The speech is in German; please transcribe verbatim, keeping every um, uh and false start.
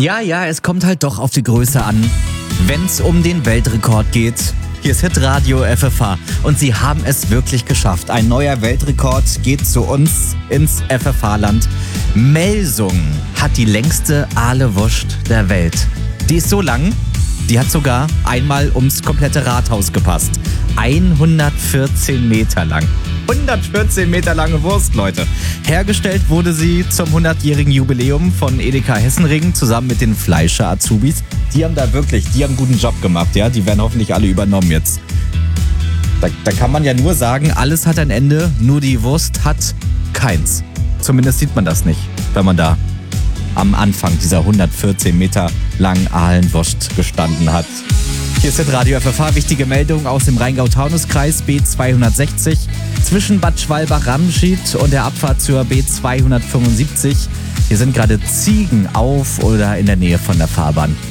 Ja, ja, es kommt halt doch auf die Größe an, wenn's um den Weltrekord geht. Hier ist Hitradio F F H und sie haben es wirklich geschafft. Ein neuer Weltrekord geht zu uns ins F F H-Land. Melsung hat die längste Ahlewurst der Welt. Die ist so lang, die hat sogar einmal ums komplette Rathaus gepasst. hundertvierzehn Meter lang. hundertvierzehn Meter lange Wurst, Leute. Hergestellt wurde sie zum hundertjährigen Jubiläum von Edeka Hessenring zusammen mit den Fleischer-Azubis. Die haben da wirklich, die haben einen guten Job gemacht, ja. Die werden hoffentlich alle übernommen jetzt. Da, da kann man ja nur sagen, alles hat ein Ende, nur die Wurst hat keins. Zumindest sieht man das nicht, wenn man da am Anfang dieser hundertvierzehn Meter langen Ahlenwurst gestanden hat. Hier ist Radio F F H, wichtige Meldung aus dem Rheingau-Taunus-Kreis B zweihundertsechzig zwischen Bad Schwalbach-Ramschied und der Abfahrt zur B zweihundertfünfundsiebzig. Hier sind gerade Ziegen auf oder in der Nähe von der Fahrbahn.